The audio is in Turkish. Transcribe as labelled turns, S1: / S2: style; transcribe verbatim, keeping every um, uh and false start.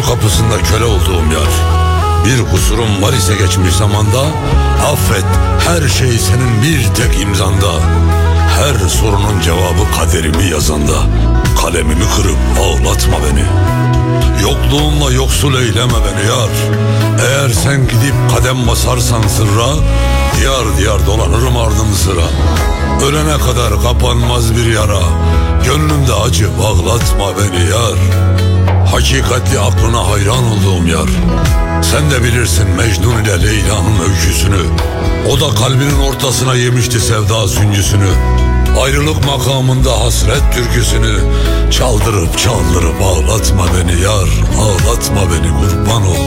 S1: kapısında köle olduğum yar. Bir kusurum var ise geçmiş zamanda, affet, her şey senin bir tek imzanda. Her sorunun cevabı kaderimi yazanda. Kalemimi kırıp ağlatma beni. Yokluğunla yoksul eyleme beni yar. Eğer sen gidip kadem basarsan sırra, diyar diyar dolanırım ardın sıra. Ölene kadar kapanmaz bir yara. Gönlümde acı bağlatma beni yar. Hakikatli aklına hayran olduğum yar. Sen de bilirsin Mecnun ile Leyla'nın öyküsünü. O da kalbinin ortasına yemişti sevda süncüsünü. Ayrılık makamında hasret türküsünü. Çaldırıp çaldırıp ağlatma beni yar. Ağlatma beni, kurban ol.